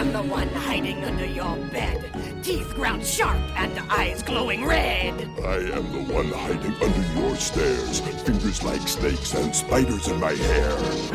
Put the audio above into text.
am the one hiding under your bed, teeth ground sharp and eyes glowing red. I am the one hiding under your stairs, fingers like snakes and spiders in my hair.